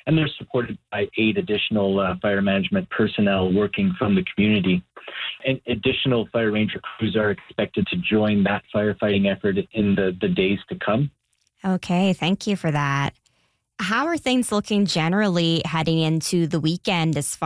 and they're supported by 8 additional fire management personnel working from the community. And additional fire ranger crews are expected to join that firefighting effort in the days to come. Okay, thank you for that. How are things looking generally heading into the weekend as